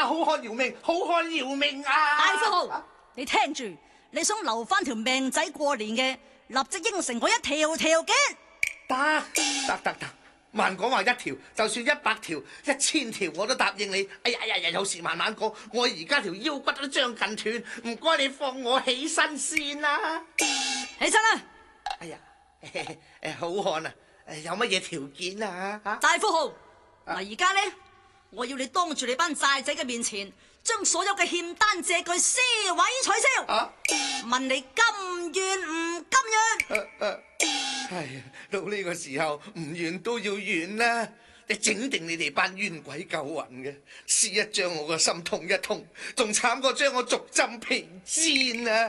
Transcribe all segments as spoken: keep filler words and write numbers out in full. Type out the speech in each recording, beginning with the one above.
啊，好漢饒命，好漢饒命啊！ 大富豪， 啊你聽住，你想留翻條命仔過年嘅，立即應承我一條條件。 得得得得，慢講話一條，就算一百條、一千條我都答應你。哎呀呀呀，有事慢慢講，我而家條腰骨都將近斷，唔該你放我起身先啦。 起身啦！ 哎呀，誒好漢啊，誒有乜嘢條件啊？嚇！ 大富豪，嗱而家咧，我要你當住你班債仔嘅面前，將所有嘅欠單借據撕毀取消。 啊！ 問你甘願唔甘願？ 誒誒，係到呢個時候唔願都要願啦。你整定你哋班冤鬼夠暈嘅，撕一張我個心痛一痛，仲慘過將我逐針皮煎啊！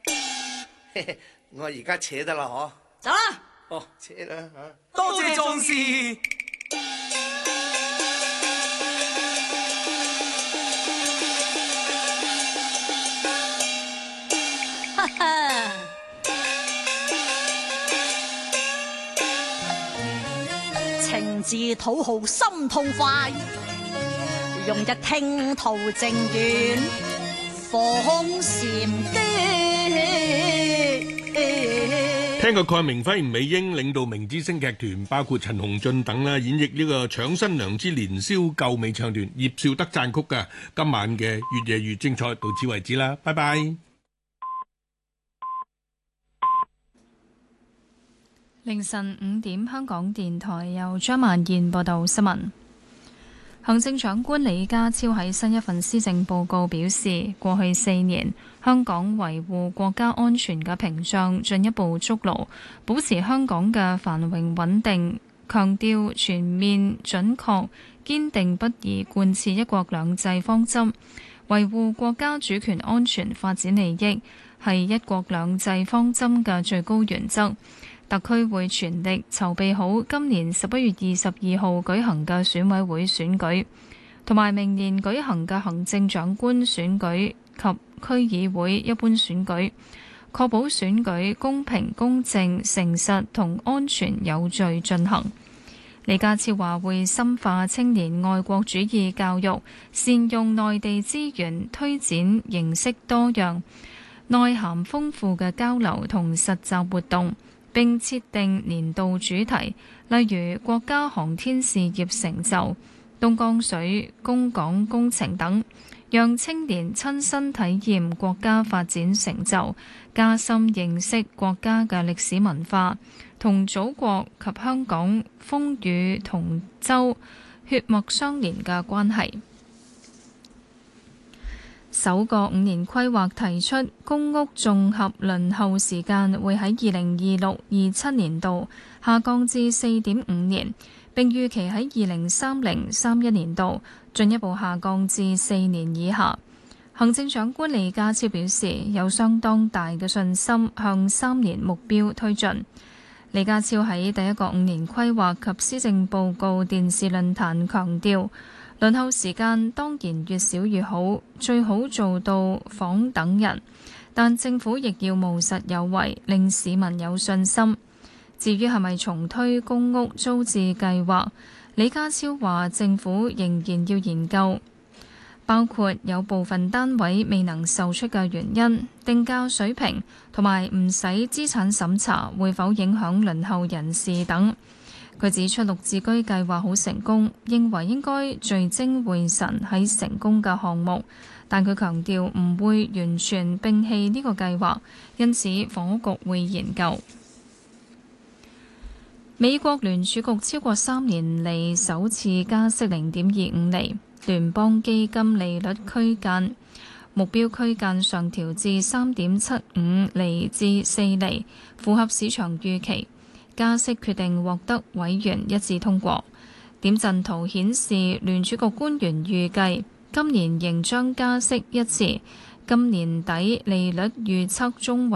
我而家扯得啦，嗬？ 走啦！ 哦，扯啦嚇！ 多謝壯士。 哈哈！情字土豪心痛快，用一聽途正遠，放禪端。 聽過蓋明輝、吳美英領導明之星劇團，包括陳鴻俊等啦，演繹呢個《搶新娘之年宵舊尾唱段》，葉紹德撰曲嘅。今晚嘅越夜越精彩，到此為止啦，拜拜。 凌晨五點，香港電台由張曼燕報道新聞。行政長官李家超喺新一份施政報告表示，過去四年香港維護國家安全嘅屏障進一步築牢，保持香港嘅繁榮穩定，強調全面準確堅定不移貫徹一國兩制方針，維護國家主權安全發展利益係一國兩制方針嘅最高原則。特區會全力籌備好今年十一月二十二號舉行嘅選委會選舉，同埋明年舉行嘅行政長官選舉及區議會一般選舉，確保選舉公平、公正、誠實同安全有序進行。李家超話會深化青年愛國主義教育，善用內地資源，推展形式多樣、內涵豐富嘅交流同實習活動，並設定年度主題，例如國家航天事業成就、東江水供港工程等，讓青年親身體驗國家發展成就，加深認識國家嘅歷史文化，同祖國及香港風雨同舟、血脈相連嘅關係。首個五年規劃提出，公屋綜合輪候時間會喺二零二六二七年度下降至四點五年，並預期喺二零三零三一年度進一步下降至四年以下。行政長官李家超表示，有相當大嘅信心向三年目標推進。李家超喺第一個五年規劃及施政報告電視論壇強調，輪候時間當然越少越好，最好做到仿等人，但政府亦要務實有為，令市民有信心。至於係咪重推公屋租置計劃，李家超話政府仍然要研究，包括有部分單位未能售出嘅原因、定價水平同埋唔使資產審查會否影響輪候人士等。佢指出綠置居計劃好成功，認為應該聚精會神喺成功嘅項目，但佢強調唔會完全摒棄呢個計劃，因此房屋局會研究。美國聯儲局超過三年嚟首次加息零點二五厘，聯邦基金利率區間目標區間上調至三點七五厘至四厘，符合市場預期。加息決定獲得委員一致通過。點陣圖顯示聯儲局官員預計今年仍將加息一次，今年底利率預測中